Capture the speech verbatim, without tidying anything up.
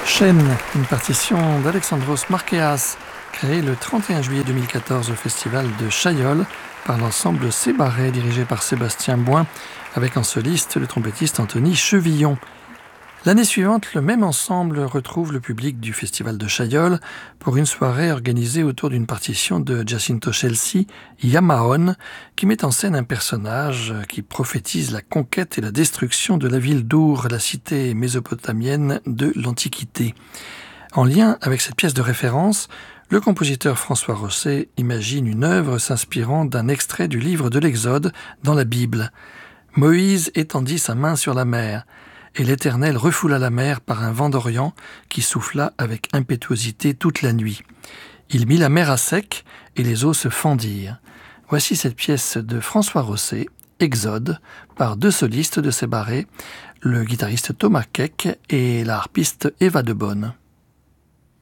Chêne, une partition d'Alexandros Markeas, créée le trente et un juillet deux mille quatorze au festival de Chaillol par l'ensemble Sébaret dirigé par Sébastien Boin, avec en soliste le trompettiste Anthony Chevillon. L'année suivante, le même ensemble retrouve le public du festival de Chaillol pour une soirée organisée autour d'une partition de Giacinto Scelsi, Yamaon, qui met en scène un personnage qui prophétise la conquête et la destruction de la ville d'Our, la cité mésopotamienne de l'Antiquité. En lien avec cette pièce de référence, le compositeur François Rosset imagine une œuvre s'inspirant d'un extrait du livre de l'Exode dans la Bible. Moïse étendit sa main sur la mer, et l'Éternel refoula la mer par un vent d'Orient qui souffla avec impétuosité toute la nuit. Il mit la mer à sec et les eaux se fendirent. Voici cette pièce de François Rosset, Exode, par deux solistes de Sébaret, le guitariste Thomas Keck et la harpiste Eva Debonne.